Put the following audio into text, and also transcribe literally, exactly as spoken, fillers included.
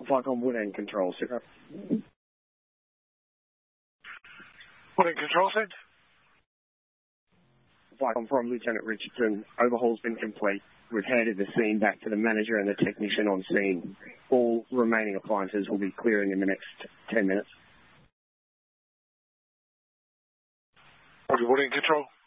Vicom Wood End Control Center. Wood End Control Center. Vicom from Lieutenant Richardson. Overhaul's been complete. We've handed the scene back to the manager and the technician on scene. All remaining appliances will be clearing in the next ten minutes. Wood End Control.